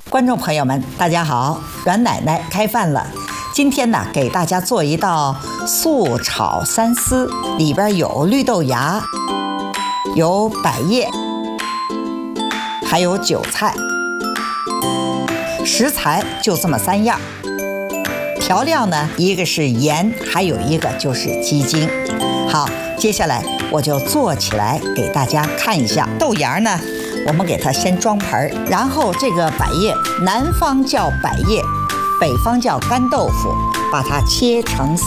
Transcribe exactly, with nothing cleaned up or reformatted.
观众朋友们，大家好，阮奶奶开饭了。今天呢，给大家做一道素炒三丝，里边有绿豆芽，有百叶，还有韭菜。食材就这么三样。调料呢，一个是盐，还有一个就是鸡精。好，接下来我就做起来给大家看一下。豆芽呢，我们给它先装盆，然后这个百叶，南方叫百叶，北方叫干豆腐，把它切成丝。